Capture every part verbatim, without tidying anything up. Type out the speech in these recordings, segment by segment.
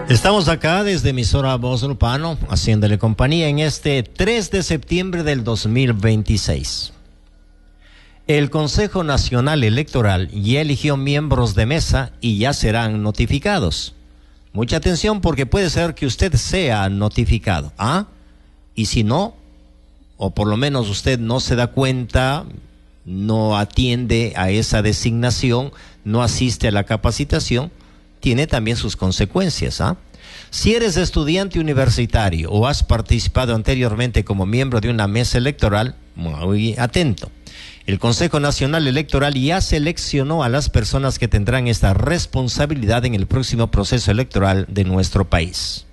Estamos acá desde emisora Voz Lupano, haciéndole compañía en este tres de septiembre del dos mil veintiséis. El Consejo Nacional Electoral ya eligió miembros de mesa y ya serán notificados. Mucha atención porque puede ser que usted sea notificado. ¿Ah? Y si no, o por lo menos usted no se da cuenta, no atiende a esa designación, no asiste a la capacitación, tiene también sus consecuencias. ¿ah? Si eres estudiante universitario o has participado anteriormente como miembro de una mesa electoral, muy atento. El Consejo Nacional Electoral ya seleccionó a las personas que tendrán esta responsabilidad en el próximo proceso electoral de nuestro país.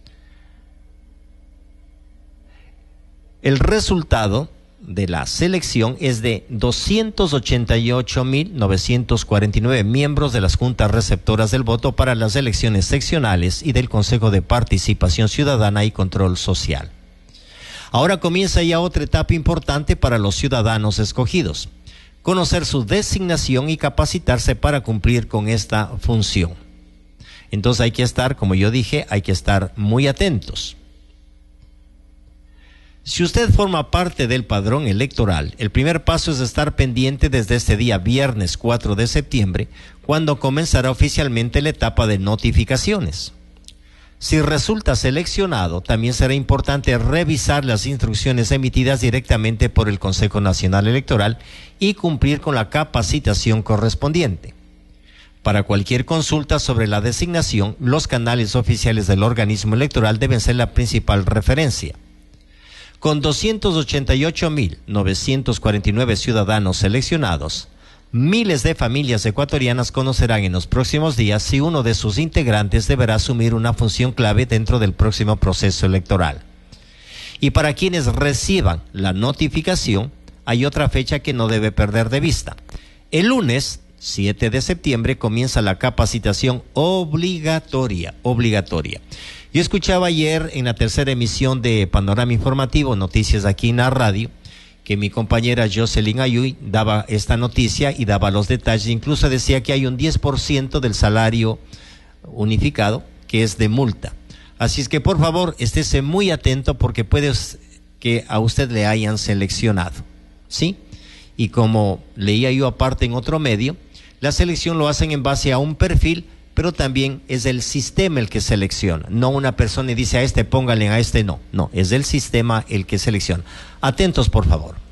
El resultado de la selección es de doscientos ochenta y ocho mil novecientos cuarenta y nueve miembros de las juntas receptoras del voto para las elecciones seccionales y del Consejo de Participación Ciudadana y Control Social. Ahora comienza ya otra etapa importante para los ciudadanos escogidos: conocer su designación y capacitarse para cumplir con esta función. Entonces hay que estar, como yo dije, hay que estar muy atentos. Si usted forma parte del padrón electoral, el primer paso es estar pendiente desde este día viernes cuatro de septiembre, cuando comenzará oficialmente la etapa de notificaciones. Si resulta seleccionado, también será importante revisar las instrucciones emitidas directamente por el Consejo Nacional Electoral y cumplir con la capacitación correspondiente. Para cualquier consulta sobre la designación, los canales oficiales del organismo electoral deben ser la principal referencia. Con doscientos ochenta y ocho mil novecientos cuarenta y nueve ciudadanos seleccionados, miles de familias ecuatorianas conocerán en los próximos días si uno de sus integrantes deberá asumir una función clave dentro del próximo proceso electoral. Y para quienes reciban la notificación, hay otra fecha que no debe perder de vista. El lunes siete de septiembre comienza la capacitación obligatoria, obligatoria. Yo escuchaba ayer en la tercera emisión de Panorama Informativo, Noticias aquí en la radio, que mi compañera Jocelyn Ayuy daba esta noticia y daba los detalles. Incluso decía que hay un diez por ciento del salario unificado que es de multa. Así es que por favor estése muy atento porque puede que a usted le hayan seleccionado, ¿sí? Y como leía yo aparte en otro medio, la selección lo hacen en base a un perfil, pero también es el sistema el que selecciona, no una persona y dice a este póngale, a este no, no, es el sistema el que selecciona. Atentos por favor.